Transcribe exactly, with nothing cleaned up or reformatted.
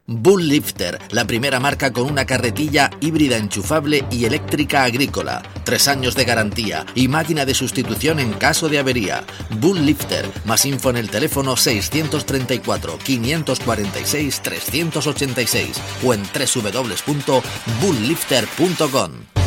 Bull Lifter, la primera marca con una carretilla híbrida enchufable y eléctrica agrícola. Tres años de garantía y máquina de sustitución en caso de avería. Bull Lifter. Más info en el teléfono seiscientos treinta y cuatro, quinientos cuarenta y seis, trescientos ochenta y seis o en doble u doble u doble u punto bull lifter punto com.